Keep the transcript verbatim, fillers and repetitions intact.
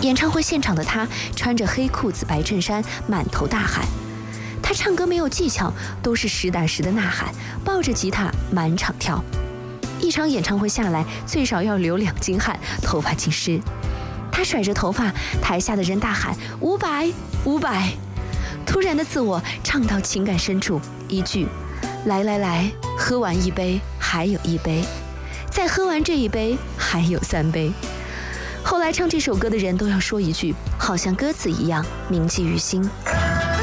演唱会现场的他穿着黑裤子白衬衫，满头大汗。他唱歌没有技巧，都是实打实的呐喊，抱着吉他满场跳。一场演唱会下来，最少要流两斤汗，头发尽湿。他甩着头发，台下的人大喊五百五百。突然的自我唱到情感深处，一句来来来，喝完一杯还有一杯，再喝完这一杯还有三杯。后来唱这首歌的人都要说一句，好像歌词一样铭记于心。